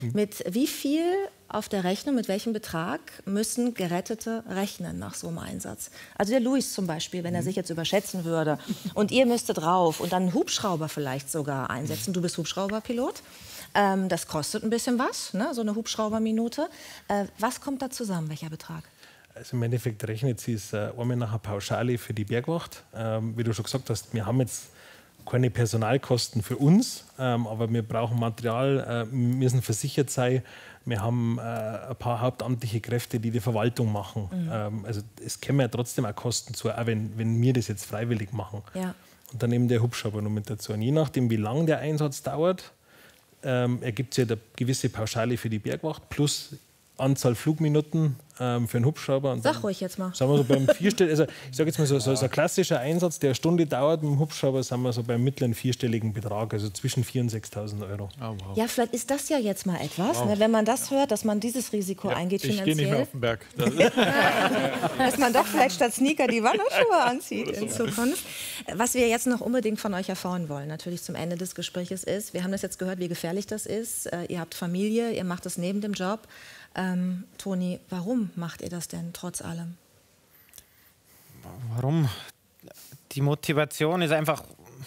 Mit wie viel auf der Rechnung, mit welchem Betrag müssen Gerettete rechnen nach so einem Einsatz? Also der Luis zum Beispiel, wenn er sich jetzt überschätzen würde und ihr müsstet drauf und dann einen Hubschrauber vielleicht sogar einsetzen. Du bist Hubschrauberpilot. Das kostet ein bisschen was, ne? So eine Hubschrauberminute. Was kommt da zusammen, welcher Betrag? Also im Endeffekt rechnet sie es einmal nach einer Pauschale für die Bergwacht. Wie du schon gesagt hast, wir haben jetzt keine Personalkosten für uns, aber wir brauchen Material, wir müssen versichert sein. Wir haben ein paar hauptamtliche Kräfte, die die Verwaltung machen. Also es kämen ja trotzdem auch Kosten zu, auch wenn wir das jetzt freiwillig machen. Ja. Und dann eben der Hubschrauber noch mit dazu. Und je nachdem, wie lang der Einsatz dauert, ergibt sich ja eine gewisse Pauschale für die Bergwacht plus Anzahl Flugminuten für einen Hubschrauber. Und Sag ruhig jetzt mal. Sagen wir so beim also ich sage jetzt mal so ein klassischer Einsatz, der eine Stunde dauert mit dem Hubschrauber, sind wir so beim mittleren vierstelligen Betrag, also zwischen 4.000 und 6.000 Euro. Oh, wow. Ja, vielleicht ist das ja jetzt mal etwas, ne, wenn man das hört, dass man dieses Risiko eingeht finanziell. Ich gehe nicht mehr auf den Berg. Dass man doch vielleicht statt Sneaker die Wanderschuhe anzieht in Zukunft. Was wir jetzt noch unbedingt von euch erfahren wollen, natürlich zum Ende des Gesprächs ist, wir haben das jetzt gehört, wie gefährlich das ist. Ihr habt Familie, ihr macht das neben dem Job. Toni, warum macht ihr das denn trotz allem? Warum? Die Motivation ist einfach,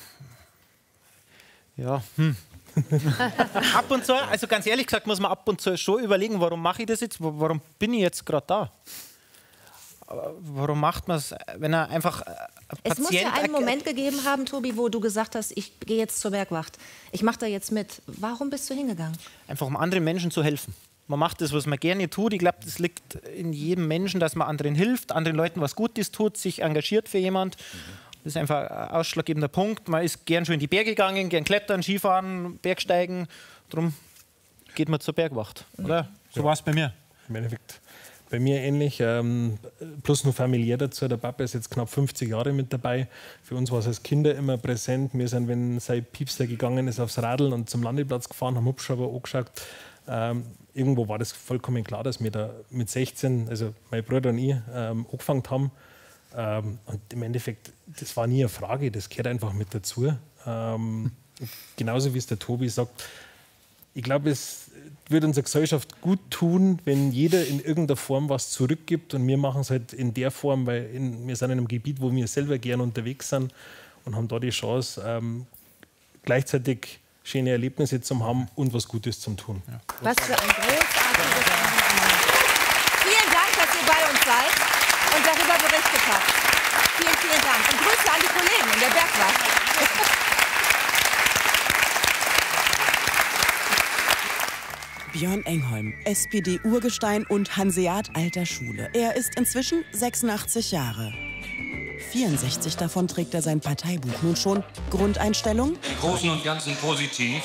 ja, ab und zu, also ganz ehrlich gesagt, muss man ab und zu schon überlegen, warum mache ich das jetzt, warum bin ich jetzt gerade da? Warum macht man es, wenn er einfach Es muss ja einen Moment gegeben haben, Tobi, wo du gesagt hast, ich gehe jetzt zur Bergwacht, ich mache da jetzt mit. Warum bist du hingegangen? Einfach um anderen Menschen zu helfen. Man macht das, was man gerne tut. Ich glaube, das liegt in jedem Menschen, dass man anderen hilft, anderen Leuten was Gutes tut, sich engagiert für jemand. Das ist einfach ein ausschlaggebender Punkt. Man ist gern schon in die Berge gegangen, gern klettern, Skifahren, Bergsteigen. Darum geht man zur Bergwacht, oder? So war es bei mir. Im Endeffekt bei mir ähnlich, plus nur familiär dazu. Der Papa ist jetzt knapp 50 Jahre mit dabei. Für uns war es als Kinder immer präsent. Wir sind, wenn sein Piepster gegangen ist, aufs Radeln und zum Landeplatz gefahren, haben Hubschrauber angeschaut. Irgendwo war das vollkommen klar, dass wir da mit 16, also mein Bruder und ich, angefangen haben. Und im Endeffekt, das war nie eine Frage, das gehört einfach mit dazu. Genauso wie es der Tobi sagt, ich glaube, es würde unserer Gesellschaft gut tun, wenn jeder in irgendeiner Form was zurückgibt. Und wir machen es halt in der Form, weil wir sind in einem Gebiet, wo wir selber gerne unterwegs sind und haben da die Chance, gleichzeitig schöne Erlebnisse zu haben und was Gutes zu tun. Ja. Was für ein großartiges Engagement. Vielen Dank, dass ihr bei uns seid und darüber berichtet habt. Vielen, vielen Dank. Und Grüße an die Kollegen in der Bergwacht. Björn Engholm, SPD-Urgestein und Hanseat alter Schule. Er ist inzwischen 86 Jahre. 64 davon trägt er sein Parteibuch nun schon. Grundeinstellung? Im Großen und Ganzen positiv.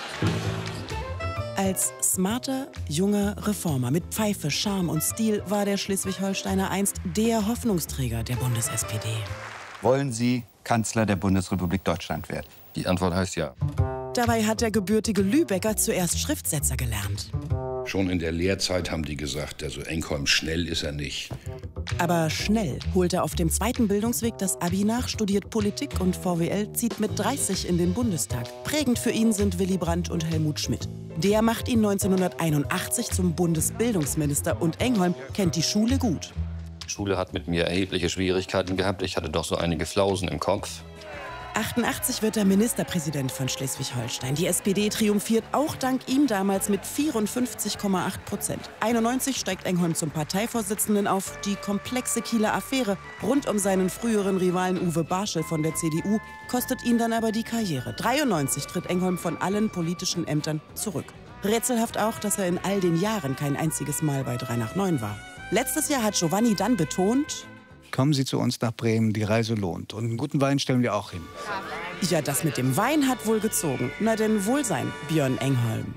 Als smarter, junger Reformer mit Pfeife, Charme und Stil war der Schleswig-Holsteiner einst der Hoffnungsträger der Bundes-SPD. Wollen Sie Kanzler der Bundesrepublik Deutschland werden? Die Antwort heißt ja. Dabei hat der gebürtige Lübecker zuerst Schriftsetzer gelernt. Schon in der Lehrzeit haben die gesagt, also Engholm, schnell ist er nicht. Aber schnell holt er auf dem zweiten Bildungsweg das Abi nach, studiert Politik und VWL, zieht mit 30 in den Bundestag. Prägend für ihn sind Willy Brandt und Helmut Schmidt. Der macht ihn 1981 zum Bundesbildungsminister und Engholm kennt die Schule gut. Die Schule hat mit mir erhebliche Schwierigkeiten gehabt. Ich hatte doch so einige Flausen im Kopf. 88 wird er Ministerpräsident von Schleswig-Holstein. Die SPD triumphiert auch dank ihm damals mit 54,8%. 91 steigt Engholm zum Parteivorsitzenden auf. Die komplexe Kieler Affäre rund um seinen früheren Rivalen Uwe Barschel von der CDU kostet ihn dann aber die Karriere. 93 tritt Engholm von allen politischen Ämtern zurück. Rätselhaft auch, dass er in all den Jahren kein einziges Mal bei 3 nach 9 war. Letztes Jahr hat Giovanni dann betont: Kommen Sie zu uns nach Bremen, die Reise lohnt. Und einen guten Wein stellen wir auch hin. Ja, das mit dem Wein hat wohl gezogen. Na denn, Wohlsein, Björn Engholm.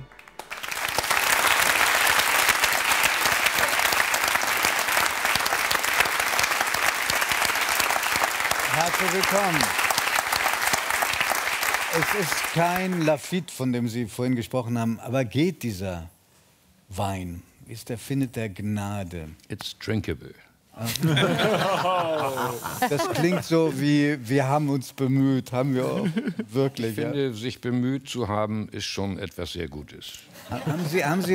Herzlich willkommen. Es ist kein Lafite, von dem Sie vorhin gesprochen haben, aber geht dieser Wein? Findet der Gnade? It's drinkable. Das klingt so wie, wir haben uns bemüht, haben wir auch wirklich. Ich finde, sich bemüht zu haben, ist schon etwas sehr Gutes. Haben Sie